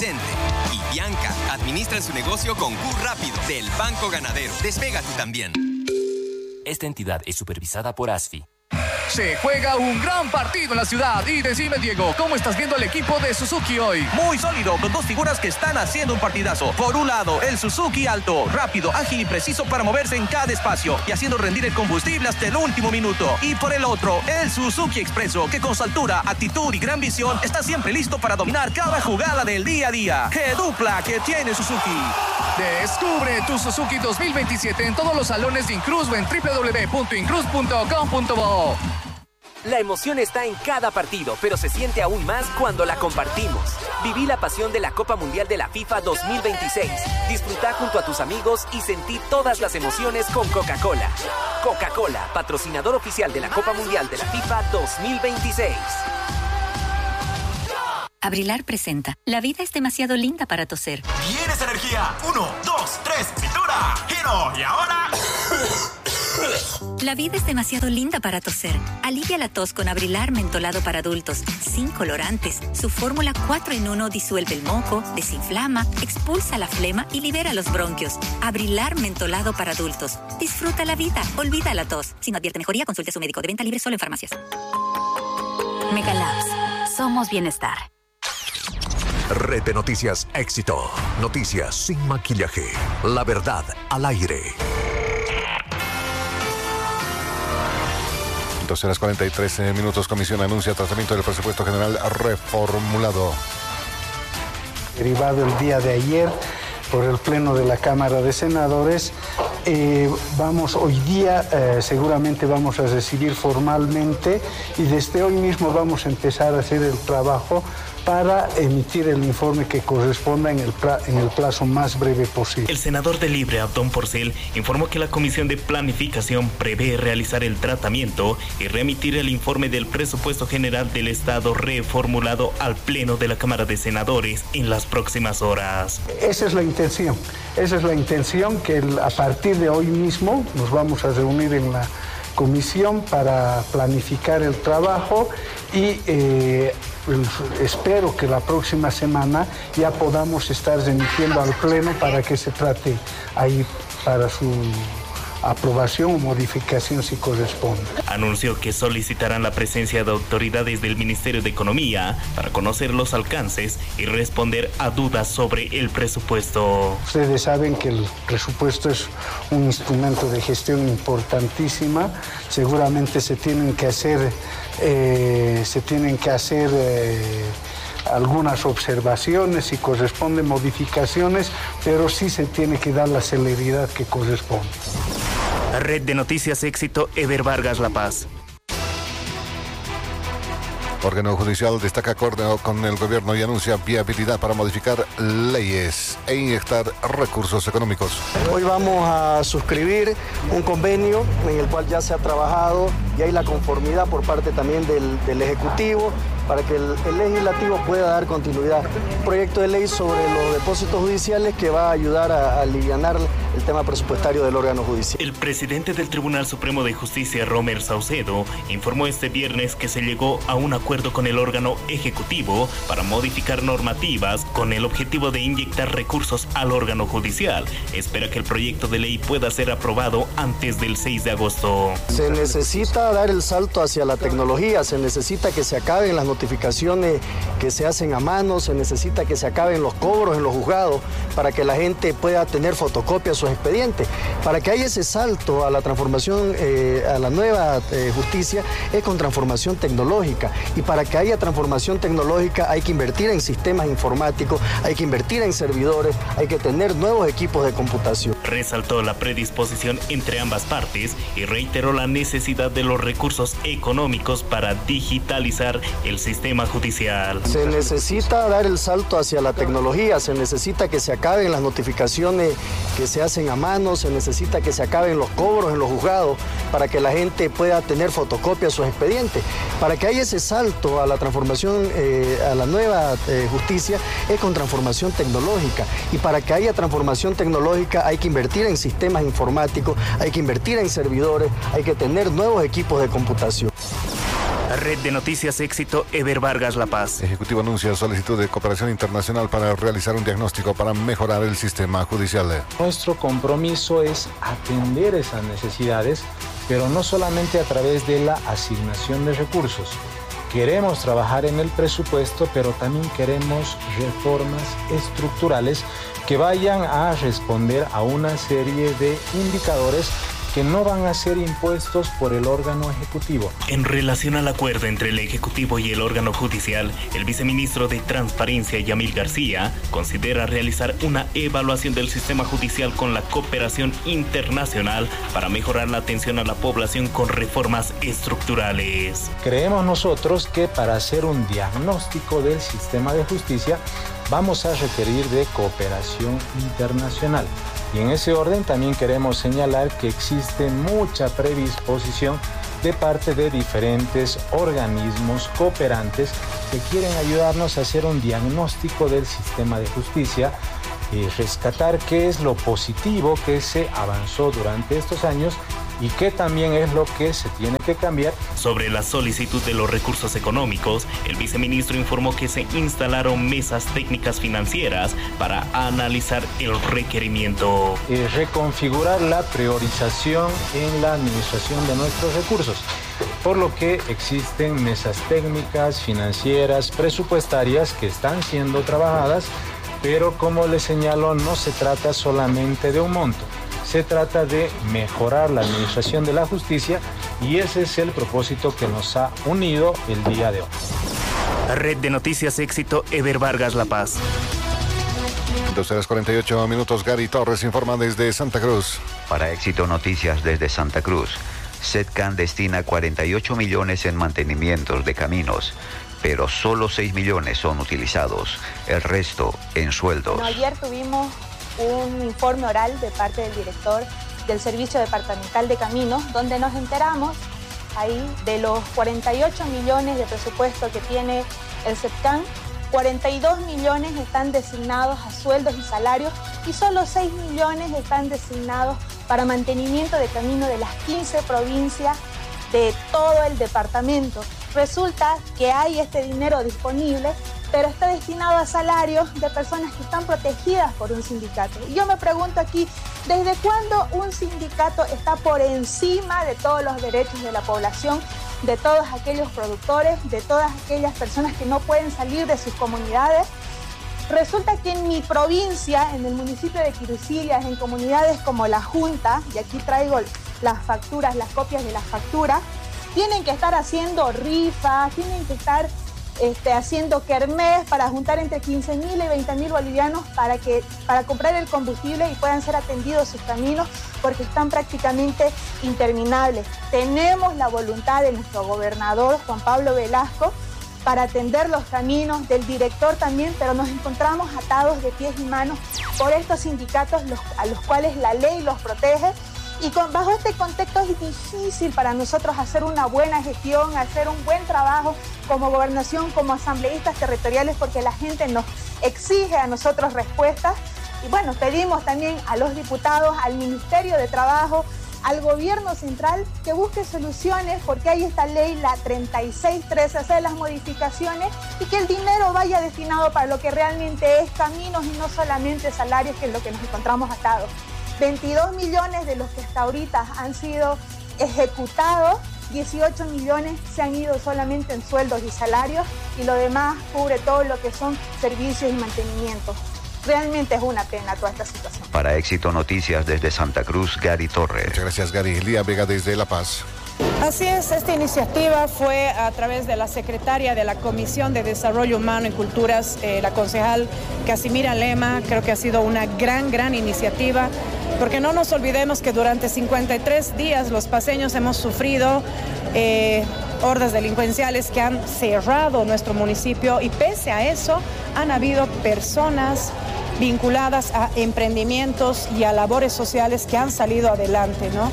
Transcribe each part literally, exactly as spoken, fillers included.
presente. Y Bianca administra su negocio con Q Rápido del Banco Ganadero. Despega tú también. Esta entidad es supervisada por A S F I. Se juega un gran partido en la ciudad. Y decime, Diego, ¿cómo estás viendo el equipo de Suzuki hoy? Muy sólido, con dos figuras que están haciendo un partidazo. Por un lado, el Suzuki alto, rápido, ágil y preciso para moverse en cada espacio y haciendo rendir el combustible hasta el último minuto. Y por el otro, el Suzuki Expresso, que con su altura, actitud y gran visión está siempre listo para dominar cada jugada del día a día. ¡Qué dupla que tiene Suzuki! Descubre tu Suzuki dos mil veintisiete en todos los salones de Incruz o en doble u doble u doble u punto incruz punto com punto bo. La emoción está en cada partido, pero se siente aún más cuando la compartimos. Viví la pasión de la Copa Mundial de la FIFA dos mil veintiséis. Disfruta junto a tus amigos y sentí todas las emociones con Coca-Cola. Coca-Cola, patrocinador oficial de la Copa Mundial de la FIFA dos mil veintiséis. Abrilar presenta. La vida es demasiado linda para toser. ¡Tienes energía! Uno, dos, tres, cintura, giro y ahora... La vida es demasiado linda para toser. Alivia la tos con Abrilar mentolado para adultos, sin colorantes. Su fórmula cuatro en uno disuelve el moco, desinflama, expulsa la flema y libera los bronquios. Abrilar mentolado para adultos. Disfruta la vida, olvida la tos. Si no advierte mejoría, consulte a su médico. De venta libre solo en farmacias. Megalabs. Somos bienestar. Red de Noticias Éxito. Noticias sin maquillaje. La verdad al aire. doce horas cuarenta y tres minutos. Comisión anuncia tratamiento del presupuesto general reformulado. Derivado el día de ayer por el Pleno de la Cámara de Senadores, eh, vamos hoy día eh, seguramente vamos a recibir formalmente y desde hoy mismo vamos a empezar a hacer el trabajo para emitir el informe que corresponda en el, pla- en el plazo más breve posible. El senador de Libre, Abdón Porcel, informó que la Comisión de Planificación prevé realizar el tratamiento y remitir el informe del presupuesto general del Estado reformulado al Pleno de la Cámara de Senadores en las próximas horas. Esa es la intención, esa es la intención que el, a partir de hoy mismo nos vamos a reunir en la comisión para planificar el trabajo y eh, espero que la próxima semana ya podamos estar remitiendo al Pleno para que se trate ahí para su aprobación o modificación si corresponde. Anunció que solicitarán la presencia de autoridades del Ministerio de Economía para conocer los alcances y responder a dudas sobre el presupuesto. Ustedes saben que el presupuesto es un instrumento de gestión importantísima. Seguramente se tienen que hacer, eh, se tienen que hacer eh, algunas observaciones, si corresponden modificaciones, pero sí se tiene que dar la celeridad que corresponde. Red de Noticias Éxito, Ever Vargas, La Paz. Órgano judicial destaca acuerdo con el gobierno y anuncia viabilidad para modificar leyes e inyectar recursos económicos. Hoy vamos a suscribir un convenio en el cual ya se ha trabajado y hay la conformidad por parte también del, del Ejecutivo para que el, el Legislativo pueda dar continuidad. Un proyecto de ley sobre los depósitos judiciales que va a ayudar a, a alivianar el tema presupuestario del órgano judicial. El presidente del Tribunal Supremo de Justicia, Romer Saucedo, informó este viernes que se llegó a un acuerdo con el órgano ejecutivo para modificar normativas con el objetivo de inyectar recursos al órgano judicial. Espera que el proyecto de ley pueda ser aprobado antes del seis de agosto. Se necesita dar el salto hacia la tecnología, se necesita que se acaben las notificaciones que se hacen a mano, se necesita que se acaben los cobros en los juzgados para que la gente pueda tener fotocopias sus expedientes. Para que haya ese salto a la transformación, eh, a la nueva eh, justicia, es con transformación tecnológica. Y para que haya transformación tecnológica hay que invertir en sistemas informáticos, hay que invertir en servidores, hay que tener nuevos equipos de computación. Resaltó la predisposición entre ambas partes y reiteró la necesidad de los recursos económicos para digitalizar el sistema judicial. Se necesita dar el salto hacia la tecnología, se necesita que se acaben las notificaciones que se hacen a mano, se necesita que se acaben los cobros en los juzgados para que la gente pueda tener fotocopias sus expedientes. Para que haya ese salto a la transformación, eh, a la nueva eh, justicia, es con transformación tecnológica. Y para que haya transformación tecnológica hay que invertir en sistemas informáticos, hay que invertir en servidores, hay que tener nuevos equipos de computación. Red de Noticias Éxito, Eber Vargas, La Paz. Ejecutivo anuncia solicitud de cooperación internacional para realizar un diagnóstico para mejorar el sistema judicial. Nuestro compromiso es atender esas necesidades, pero no solamente a través de la asignación de recursos. Queremos trabajar en el presupuesto, pero también queremos reformas estructurales que vayan a responder a una serie de indicadores que no van a ser impuestos por el órgano ejecutivo. En relación al acuerdo entre el Ejecutivo y el órgano judicial, el viceministro de Transparencia, Yamil García, considera realizar una evaluación del sistema judicial con la cooperación internacional para mejorar la atención a la población con reformas estructurales. Creemos nosotros que para hacer un diagnóstico del sistema de justicia vamos a requerir de cooperación internacional. Y en ese orden también queremos señalar que existe mucha predisposición de parte de diferentes organismos cooperantes que quieren ayudarnos a hacer un diagnóstico del sistema de justicia y rescatar qué es lo positivo que se avanzó durante estos años y qué también es lo que se tiene que cambiar. Sobre la solicitud de los recursos económicos, el viceministro informó que se instalaron mesas técnicas financieras para analizar el requerimiento. Eh, reconfigurar la priorización en la administración de nuestros recursos, por lo que existen mesas técnicas, financieras, presupuestarias que están siendo trabajadas, pero como les señalo, no se trata solamente de un monto. Se trata de mejorar la administración de la justicia y ese es el propósito que nos ha unido el día de hoy. Red de Noticias Éxito, Eber Vargas, La Paz. doce horas cuarenta y ocho minutos, Gary Torres informa desde Santa Cruz. Para Éxito Noticias desde Santa Cruz, SETCAN destina cuarenta y ocho millones en mantenimientos de caminos, pero solo seis millones son utilizados, el resto en sueldos. Bueno, ayer tuvimos un informe oral de parte del director del Servicio Departamental de Caminos, donde nos enteramos ahí de los cuarenta y ocho millones de presupuesto que tiene el SETCAN, cuarenta y dos millones están designados a sueldos y salarios y solo seis millones están designados para mantenimiento de camino de las quince provincias de todo el departamento. Resulta que hay este dinero disponible, pero está destinado a salarios de personas que están protegidas por un sindicato. Y yo me pregunto aquí, ¿desde cuándo un sindicato está por encima de todos los derechos de la población, de todos aquellos productores, de todas aquellas personas que no pueden salir de sus comunidades? Resulta que en mi provincia, en el municipio de Quirusillas, en comunidades como La Junta, y aquí traigo las facturas, las copias de las facturas, tienen que estar haciendo rifas, tienen que estar este, haciendo kermés para juntar entre quince mil y veinte mil bolivianos para, que, para comprar el combustible y puedan ser atendidos sus caminos porque están prácticamente interminables. Tenemos la voluntad de nuestro gobernador, Juan Pablo Velasco, para atender los caminos, del director también, pero nos encontramos atados de pies y manos por estos sindicatos los, a los cuales la ley los protege. Y con, bajo este contexto es difícil para nosotros hacer una buena gestión, hacer un buen trabajo como gobernación, como asambleístas territoriales, porque la gente nos exige a nosotros respuestas. Y bueno, pedimos también a los diputados, al Ministerio de Trabajo, al gobierno central que busque soluciones, porque hay esta ley, la treinta y seis trece, hacer las modificaciones y que el dinero vaya destinado para lo que realmente es caminos y no solamente salarios, que es lo que nos encontramos atados. veintidós millones de los que hasta ahorita han sido ejecutados, dieciocho millones se han ido solamente en sueldos y salarios y lo demás cubre todo lo que son servicios y mantenimientos. Realmente es una pena toda esta situación. Para Éxito Noticias desde Santa Cruz, Gary Torres. Muchas gracias, Gary. Lía Vega desde La Paz. Así es, esta iniciativa fue a través de la secretaria de la Comisión de Desarrollo Humano y Culturas, eh, la concejal Casimira Lema. Creo que ha sido una gran, gran iniciativa, porque no nos olvidemos que durante cincuenta y tres días los paceños hemos sufrido eh, hordas delincuenciales que han cerrado nuestro municipio y pese a eso han habido personas vinculadas a emprendimientos y a labores sociales que han salido adelante, ¿no?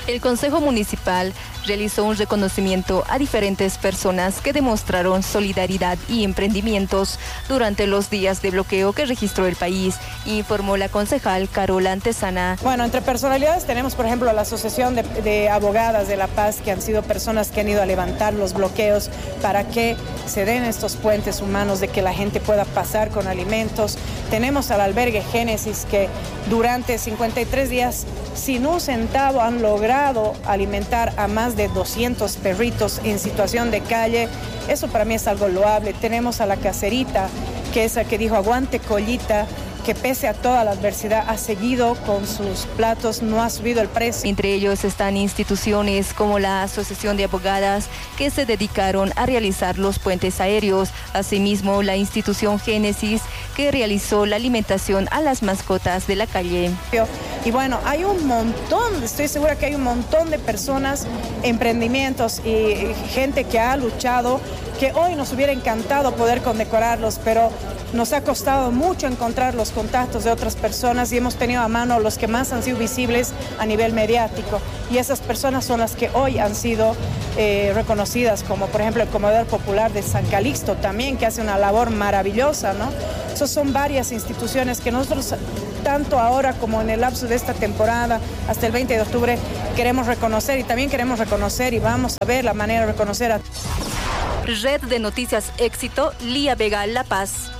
El Consejo Municipal realizó un reconocimiento a diferentes personas que demostraron solidaridad y emprendimientos durante los días de bloqueo que registró el país, informó la concejal Carola Antesana. Bueno, entre personalidades tenemos, por ejemplo, la Asociación de, de Abogadas de La Paz, que han sido personas que han ido a levantar los bloqueos para que se den estos puentes humanos, de que la gente pueda pasar con alimentos. Tenemos al albergue Génesis, que durante cincuenta y tres días, sin un centavo, han logrado alimentar a más de doscientos perritos en situación de calle. Eso para mí es algo loable. Tenemos a la Caserita, que es la que dijo aguante Collita, que pese a toda la adversidad ha seguido con sus platos, no ha subido el precio. Entre ellos están instituciones como la Asociación de Abogadas, que se dedicaron a realizar los puentes aéreos. Asimismo, la institución Génesis, que realizó la alimentación a las mascotas de la calle. Y bueno, hay un montón, estoy segura que hay un montón de personas, emprendimientos y gente que ha luchado, que hoy nos hubiera encantado poder condecorarlos, pero nos ha costado mucho encontrar los contactos de otras personas y hemos tenido a mano los que más han sido visibles a nivel mediático. Y esas personas son las que hoy han sido eh, reconocidas, como por ejemplo el Comedor Popular de San Calixto también, que hace una labor maravillosa, ¿no? Esas son varias instituciones que nosotros, tanto ahora como en el lapso de esta temporada, hasta el veinte de octubre, queremos reconocer y también queremos reconocer y vamos a ver la manera de reconocer a... Red de Noticias Éxito, Lía Vega, La Paz.